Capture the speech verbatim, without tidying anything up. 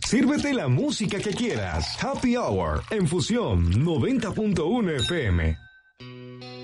Sírvete la música que quieras. Happy Hour en Fusión noventa punto uno F M.